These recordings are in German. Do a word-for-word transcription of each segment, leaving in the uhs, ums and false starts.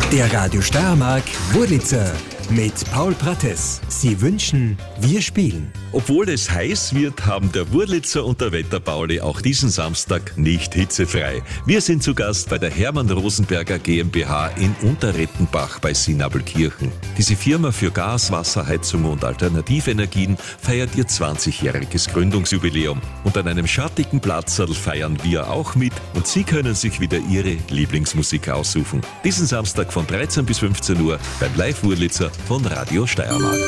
Der Radio Steiermark Wurlitzer mit Paul Prates. Sie wünschen, wir spielen. Obwohl es heiß wird, haben der Wurlitzer und der Wetterpauli auch diesen Samstag nicht hitzefrei. Wir sind zu Gast bei der Hermann Rosenberger GmbH in Unterrettenbach bei Sinnabelkirchen. Diese Firma für Gas, Wasserheizung und Alternativenergien feiert ihr zwanzigjähriges Gründungsjubiläum. Und an einem schattigen Platzerl feiern wir auch mit und Sie können sich wieder Ihre Lieblingsmusik aussuchen. Diesen Samstag von dreizehn bis fünfzehn Uhr beim Live-Wurlitzer von Radio Steiermark.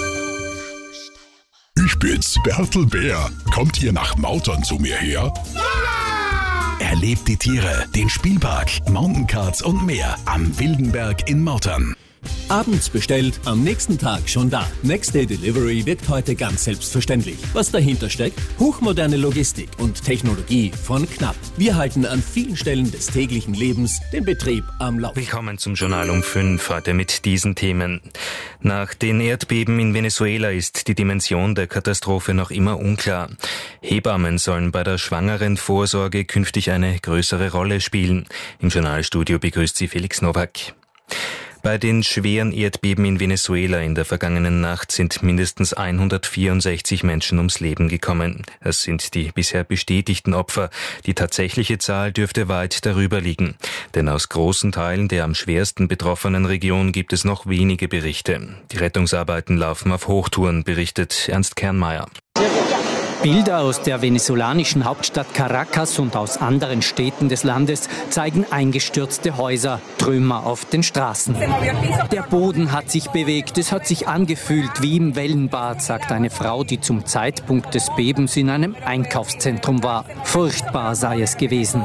Ich bin's, Bertel Bär. Kommt ihr nach Mautern zu mir her? Ja! Erlebt die Tiere, den Spielpark, Mountaincards und mehr am Wildenberg in Mautern. Abends bestellt, am nächsten Tag schon da. Next Day Delivery wirkt heute ganz selbstverständlich. Was dahinter steckt? Hochmoderne Logistik und Technologie von Knapp. Wir halten an vielen Stellen des täglichen Lebens den Betrieb am Lauf. Willkommen zum Journal um fünf, heute mit diesen Themen. Nach den Erdbeben in Venezuela ist die Dimension der Katastrophe noch immer unklar. Hebammen sollen bei der schwangeren Vorsorge künftig eine größere Rolle spielen. Im Journalstudio begrüßt sie Felix Nowak. Bei den schweren Erdbeben in Venezuela in der vergangenen Nacht sind mindestens hundertvierundsechzig Menschen ums Leben gekommen. Das sind die bisher bestätigten Opfer. Die tatsächliche Zahl dürfte weit darüber liegen. Denn aus großen Teilen der am schwersten betroffenen Region gibt es noch wenige Berichte. Die Rettungsarbeiten laufen auf Hochtouren, berichtet Ernst Kernmeier. Bilder aus der venezolanischen Hauptstadt Caracas und aus anderen Städten des Landes zeigen eingestürzte Häuser, Trümmer auf den Straßen. Der Boden hat sich bewegt, es hat sich angefühlt wie im Wellenbad, sagt eine Frau, die zum Zeitpunkt des Bebens in einem Einkaufszentrum war. Furchtbar sei es gewesen.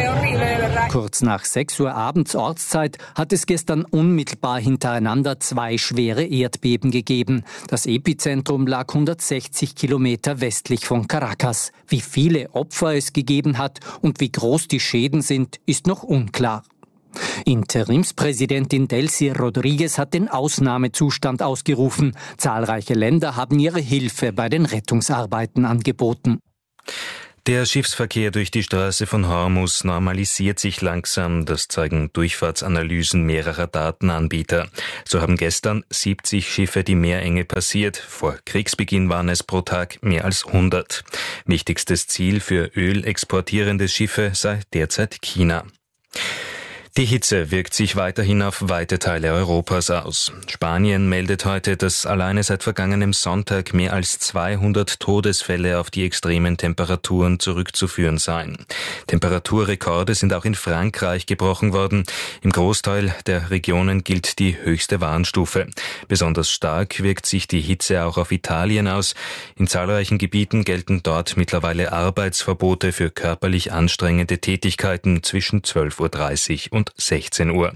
Kurz nach sechs Uhr abends Ortszeit hat es gestern unmittelbar hintereinander zwei schwere Erdbeben gegeben. Das Epizentrum lag hundertsechzig Kilometer westlich von Caracas. Wie viele Opfer es gegeben hat und wie groß die Schäden sind, ist noch unklar. Interimspräsidentin Delcy Rodriguez hat den Ausnahmezustand ausgerufen. Zahlreiche Länder haben ihre Hilfe bei den Rettungsarbeiten angeboten. Der Schiffsverkehr durch die Straße von Hormuz normalisiert sich langsam. Das zeigen Durchfahrtsanalysen mehrerer Datenanbieter. So haben gestern siebzig Schiffe die Meerenge passiert. Vor Kriegsbeginn waren es pro Tag mehr als hundert. Wichtigstes Ziel für ölexportierende Schiffe sei derzeit China. Die Hitze wirkt sich weiterhin auf weite Teile Europas aus. Spanien meldet heute, dass alleine seit vergangenem Sonntag mehr als zweihundert Todesfälle auf die extremen Temperaturen zurückzuführen seien. Temperaturrekorde sind auch in Frankreich gebrochen worden. Im Großteil der Regionen gilt die höchste Warnstufe. Besonders stark wirkt sich die Hitze auch auf Italien aus. In zahlreichen Gebieten gelten dort mittlerweile Arbeitsverbote für körperlich anstrengende Tätigkeiten zwischen zwölf Uhr dreißig und sechzehn Uhr.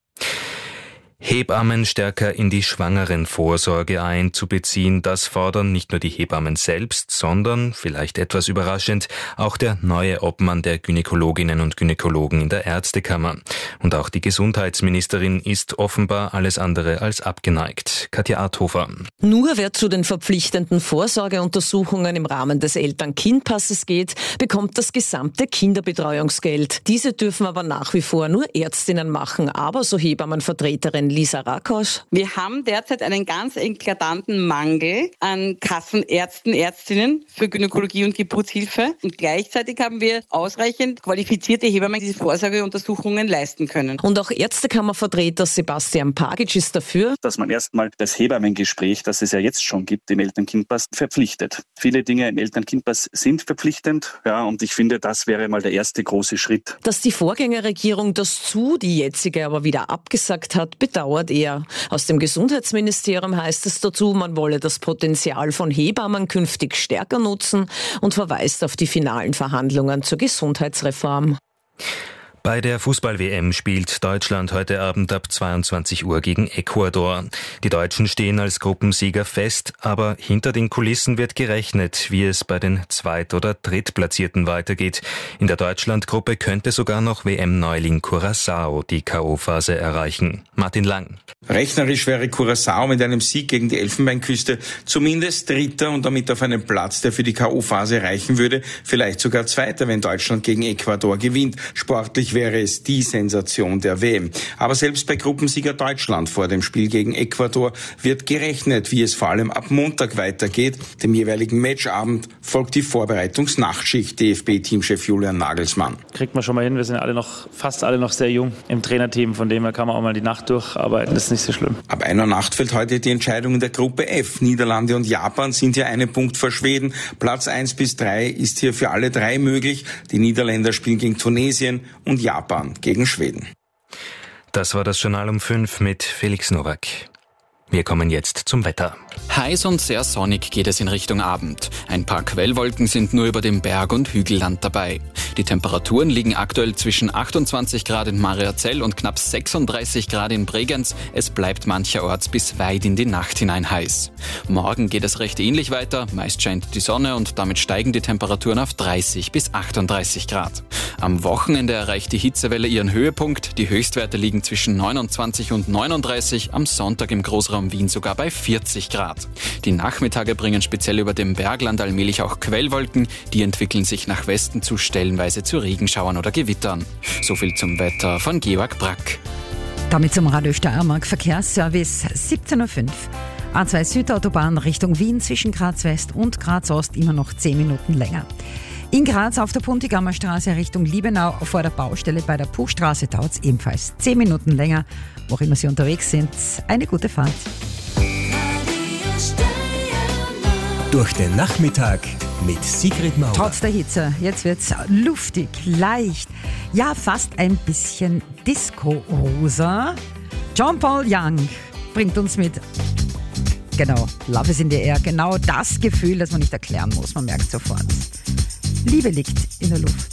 Hebammen stärker in die Schwangerenvorsorge einzubeziehen, das fordern nicht nur die Hebammen selbst, sondern, vielleicht etwas überraschend, auch der neue Obmann der Gynäkologinnen und Gynäkologen in der Ärztekammer. Und auch die Gesundheitsministerin ist offenbar alles andere als abgeneigt. Katja Arthofer. Nur wer zu den verpflichtenden Vorsorgeuntersuchungen im Rahmen des Eltern-Kind-Passes geht, bekommt das gesamte Kinderbetreuungsgeld. Diese dürfen aber nach wie vor nur Ärztinnen machen, aber so Hebammenvertreterin Lisa Rakosch. Wir haben derzeit einen ganz eklatanten Mangel an Kassenärzten, Ärztinnen für Gynäkologie und Geburtshilfe. Und gleichzeitig haben wir ausreichend qualifizierte Hebammen, die diese Vorsorgeuntersuchungen leisten können. Und auch Ärztekammervertreter Sebastian Pagic ist dafür, dass man erstmal das Hebammengespräch, das es ja jetzt schon gibt im Eltern-Kind-Pass, verpflichtet. Viele Dinge im Eltern-Kind-Pass sind verpflichtend, ja, und ich finde, das wäre mal der erste große Schritt. Dass die Vorgängerregierung das zu, die jetzige aber wieder abgesagt hat, bedauert er. Aus dem Gesundheitsministerium heißt es dazu, man wolle das Potenzial von Hebammen künftig stärker nutzen und verweist auf die finalen Verhandlungen zur Gesundheitsreform. Bei der Fußball-W M spielt Deutschland heute Abend ab zweiundzwanzig Uhr gegen Ecuador. Die Deutschen stehen als Gruppensieger fest, aber hinter den Kulissen wird gerechnet, wie es bei den Zweit- oder Drittplatzierten weitergeht. In der Deutschland-Gruppe könnte sogar noch W M-Neuling Curaçao die K O-Phase erreichen. Martin Lang. Rechnerisch wäre Curaçao mit einem Sieg gegen die Elfenbeinküste zumindest Dritter und damit auf einen Platz, der für die K O-Phase reichen würde, vielleicht sogar Zweiter, wenn Deutschland gegen Ecuador gewinnt. Sportlich wäre es die Sensation der W M. Aber selbst bei Gruppensieger Deutschland vor dem Spiel gegen Ecuador wird gerechnet, wie es vor allem ab Montag weitergeht. Dem jeweiligen Matchabend folgt die Vorbereitungsnachtschicht, D F B-Teamchef Julian Nagelsmann. Kriegt man schon mal hin, wir sind alle noch, fast alle noch sehr jung im Trainerteam, von dem her kann man auch mal die Nacht durcharbeiten, das ist nicht so schlimm. Ab einer Nacht fällt heute die Entscheidung in der Gruppe F. Niederlande und Japan sind hier einen Punkt vor Schweden. Platz eins bis drei ist hier für alle drei möglich. Die Niederländer spielen gegen Tunesien und Japan gegen Schweden. Das war das Journal um fünf mit Felix Nowak. Wir kommen jetzt zum Wetter. Heiß und sehr sonnig geht es in Richtung Abend. Ein paar Quellwolken sind nur über dem Berg- und Hügelland dabei. Die Temperaturen liegen aktuell zwischen achtundzwanzig Grad in Mariazell und knapp sechsunddreißig Grad in Bregenz. Es bleibt mancherorts bis weit in die Nacht hinein heiß. Morgen geht es recht ähnlich weiter. Meist scheint die Sonne und damit steigen die Temperaturen auf dreißig bis achtunddreißig Grad. Am Wochenende erreicht die Hitzewelle ihren Höhepunkt. Die Höchstwerte liegen zwischen neunundzwanzig und neununddreißig, am Sonntag im Großraum Wien sogar bei vierzig Grad. Die Nachmittage bringen speziell über dem Bergland allmählich auch Quellwolken. Die entwickeln sich nach Westen zu stellenweise zu Regenschauern oder Gewittern. So viel zum Wetter von Georg Brack. Damit zum Radio Steiermark Verkehrsservice siebzehn Uhr fünf. A zwei Südautobahn Richtung Wien zwischen Graz West und Graz Ost immer noch zehn Minuten länger. In Graz auf der Puntigammer Straße Richtung Liebenau vor der Baustelle bei der Puchstraße dauert es ebenfalls zehn Minuten länger. Wo auch immer Sie unterwegs sind, eine gute Fahrt. Durch den Nachmittag mit Sigrid Maurer. Trotz der Hitze, jetzt wird's luftig, leicht, ja fast ein bisschen Disco-rosa. Jean-Paul Young bringt uns mit, genau, Love is in the air, genau das Gefühl, das man nicht erklären muss, man merkt sofort. Liebe liegt in der Luft.